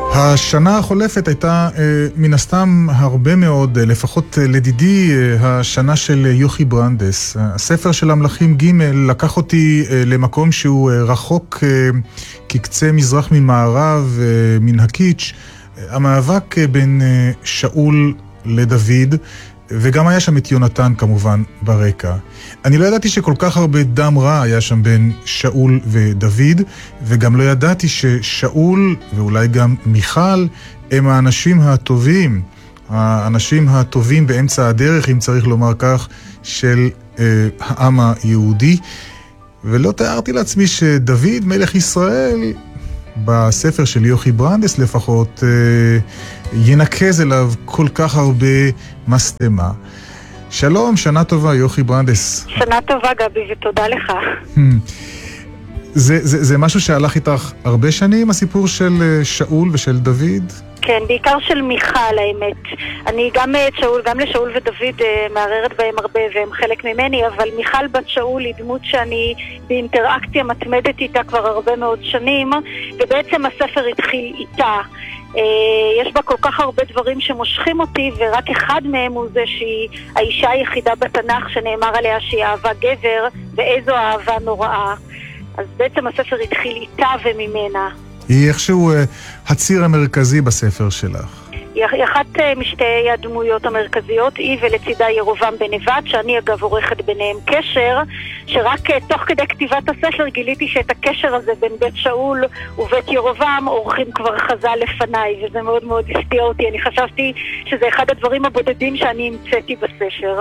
השנה החולפת הייתה מן הסתם הרבה מאוד, לפחות לדידי, השנה של יוכי ברנדס. הספר של המלכים ג' לקח אותי למקום שהוא רחוק כקצה מזרח ממערב, מן הקיץ', המאבק בין שאול לדוד, וגם היה שם את יונתן כמובן ברקע. אני לא ידעתי שכל כך הרבה דם רע היה שם בין שאול ודוד, וגם לא ידעתי ששאול ואולי גם מיכל הם האנשים הטובים, האנשים הטובים באמצע הדרך, אם צריך לומר כך, של העם היהודי. ולא תיארתי לעצמי שדוד מלך ישראל, בספר של יוכי ברנדס לפחות, ינקז אליו כל כך הרבה מסתמה. שלום, שנה טובה, יוכי ברנדס. שנה טובה, גבי, ותודה לך. זה משהו שהלך איתך הרבה שנים, הסיפור של שאול ושל דוד? כן, בעיקר של מיכל, האמת. אני גם לשאול ודוד מערערת בהם הרבה והם חלק ממני, אבל מיכל בת שאול היא דמות שאני באינטראקציה מתמדת איתה כבר הרבה מאוד שנים, ובעצם הספר התחיל איתה. יש בה כל כך הרבה דברים שמושכים אותי, ורק אחד מהם הוא זה שהיא האישה היחידה בתנ"ך שנאמר עליה שהיא אהבה גבר, ואיזו אהבה נוראה. אז בעצם הספר התחיל איתה וממנה. היא איכשהו הציר המרכזי בספר שלך. היא אחת משתי הדמויות המרכזיות, היא ולצידה ירובעם בן נבט, שאני אגב עורכת ביניהם קשר, שרק תוך כדי כתיבת הספר גיליתי שאת הקשר הזה בין בית שאול ובית ירובעם עורכים כבר חז"ל לפניי, וזה מאוד מאוד הפתיע אותי. אני חשבתי שזה אחד הדברים הבודדים שאני המצאתי בספר.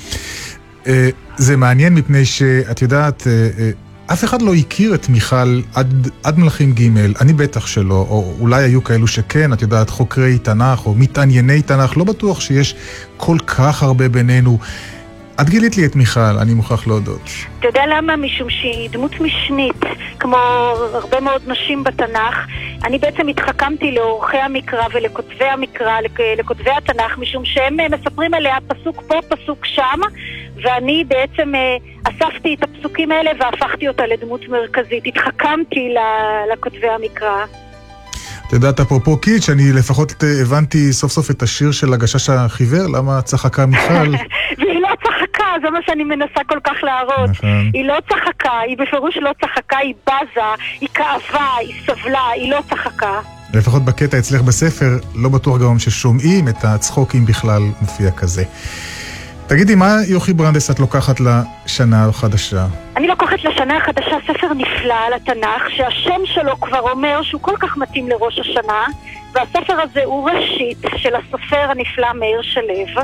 זה מעניין מפני שאת יודעת, אף אחד לא הכיר את מיכל עד מלכים ג', אני בטח שלא, או אולי היו כאלו שכן, את יודעת, חוקרי תנ"ך או מתענייני תנ"ך, לא בטוח שיש כל כך הרבה בינינו. את גילית לי את מיכל, אני מוכרח להודות. אתה יודע למה? משום שהיא דמות משנית, כמו הרבה מאוד נשים בתנ"ך. אני בעצם התחכמתי לאורכי המקרא ולכותבי המקרא, לכותבי התנ"ך, משום שהם מספרים עליה פסוק פה, פסוק שם, ואני בעצם אספתי את הפסוקים האלה והפכתי אותה לדמות מרכזית. התחכמתי לכותבי המקרא. את יודעת, אפרופו קיץ', אני לפחות הבנתי סוף סוף את השיר של הגשש החיוור, למה צחקה מיכל? והיא לא צחקה, זה מה שאני מנסה כל כך להראות. היא לא צחקה, היא בפירוש לא צחקה, היא בזה, היא כאבה, היא סבלה, היא לא צחקה. לפחות בקטע אצלך בספר, לא בטוח גם ששומעים את הצחוקים בכלל מופיע כזה. תגידי, מה יוכי ברנדס את לוקחת לשנה החדשה? אני לוקחת לשנה החדשה ספר נפלא על התנ"ך, שהשם שלו כבר אומר שהוא כל כך מתאים לראש השנה, והספר הזה הוא ראשית של הסופר הנפלא מאיר שלו.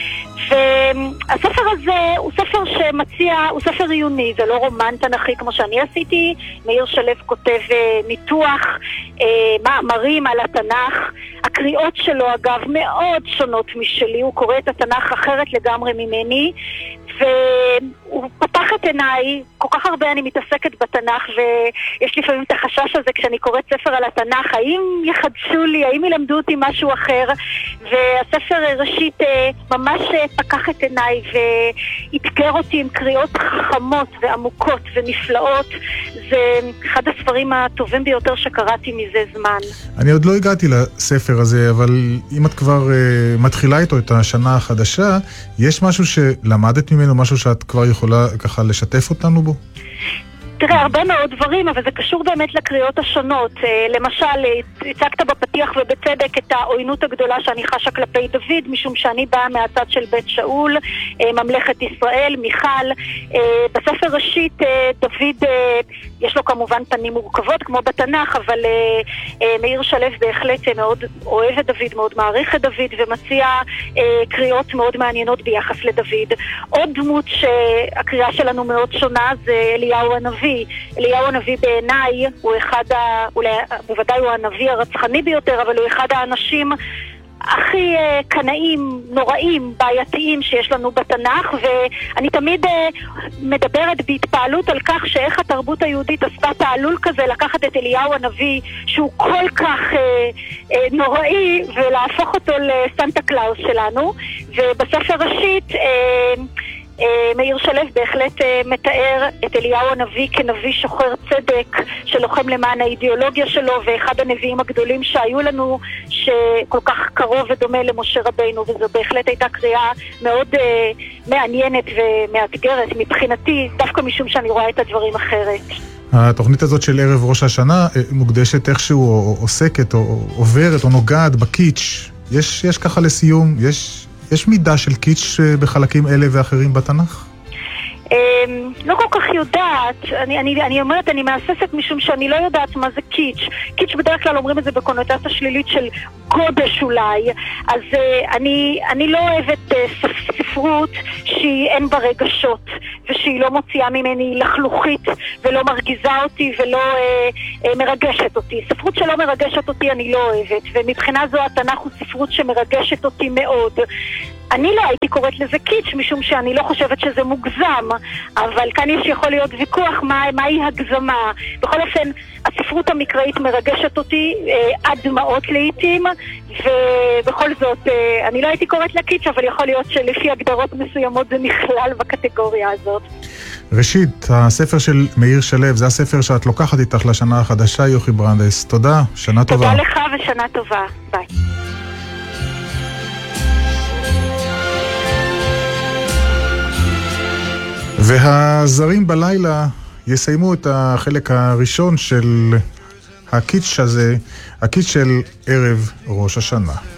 והספר הזה הוא ספר שמציע, הוא ספר עיוני, זה לא רומן תנ"כי כמו שאני עשיתי. מאיר שלו כותב ניתוח, מאמרים על התנ"ך. הקריאות שלו אגב מאוד שונות משלי, הוא קורא את התנ"ך אחרת לגמרי ממני, והוא פתח את עיניי. כל כך הרבה אני מתעסקת בתנ"ך, ויש לפעמים את החשש הזה כשאני קוראת ספר על התנ"ך, האם יחדשו לי, האם ילמדו אותי משהו אחר. והספר ראשית ממש פתח את עיניי והתגר אותי עם קריאות חכמות ועמוקות ונפלאות. זה אחד הספרים הטובים ביותר שקראתי מזה זמן. אני עוד לא הגעתי לספר הזה, אבל אם את כבר מתחילה איתו את השנה החדשה, יש משהו שלמדת ממנו, משהו שאת כבר יכולה ככה לשתף אותנו בו? תראה, הרבה מאוד דברים, אבל זה קשור באמת לקריאות השונות. למשל, הצגת בפתיח ובצדק את העוינות הגדולה שאני חשה כלפי דוד, משום שאני באה מהצד של בית שאול, ממלכת ישראל, מיכל. בספר ראשית, דוד, יש לו כמובן פנים מורכבות, כמו בתנ"ך, אבל מאיר שלו בהחלט מאוד אוהב את דוד, מאוד מעריך את דוד, ומציע קריאות מאוד מעניינות ביחס לדוד. עוד דמות שהקריאה שלנו מאוד שונה זה אליהו הנביא. אליהו הנביא בעיניי הוא בוודאי הוא הנביא הרצחני ביותר, אבל הוא אחד האנשים הכי קנאים, נוראים, בעייתיים שיש לנו בתנ"ך, ואני תמיד מדברת בהתפעלות על כך שאיך התרבות היהודית עשתה תעלול כזה, לקחת את אליהו הנביא שהוא כל כך נוראי ולהפוך אותו לסנטה קלאוס שלנו. ובספר ראשית מאיר שלו בהחלט מתאר את אליהו הנביא כנביא שוחר צדק שלוחם למען האידיאולוגיה שלו, ואחד הנביאים הגדולים שהיו לנו שכל כך קרוב ודומה למשה רבינו, וזו בהחלט הייתה קריאה מאוד מעניינת ומאתגרת מבחינתי, דווקא משום שאני רואה את הדברים אחרת. התוכנית הזאת של ערב ראש השנה מוקדשת איכשהו או עוסקת או עוברת או נוגעת בקיץ'. יש ככה לסיום, יש מידה של קיץ' בחלקים אלה ואחרים בתנ"ך? לא כל כך יודעת. אני אומרת, אני מאססת משום שאני לא יודעת מה זה קיץ'. קיץ' בדרך כלל אומרים את זה בקונוטציה שלילית של גודש אולי. אז אני לא אוהבת ספרות שהיא אין בה רגשות, ושהיא לא מוציאה ממני לחלוכית ולא מרגיזה אותי ולא מרגשת אותי. ספרות שלא מרגשת אותי אני לא אוהבת, ומבחינה זו התנ"ך הוא ספרות שמרגשת אותי מאוד. אני לא הייתי קוראת לזה קיץ' משום שאני לא חושבת שזה מוגזם, אבל כאן יכול להיות ויכוח מהי הגזמה. בכל אופן, הספרות המקראית מרגשת אותי עד דמעות לעתים, ובכל זאת אני לא הייתי קוראת לה קיץ', אבל יכול להיות שלפי הגדרות מסוימות זה נכלל בקטגוריה הזאת. ראשית, הספר של מאיר שלו, זה הספר שאת לוקחת איתך לשנה החדשה, יוכי ברנדס. תודה, שנה טובה. תודה לך ושנה טובה. ביי. והזרים בלילה יסיימו את החלק הראשון של הקיץ' הזה, הקיץ' של ערב ראש השנה.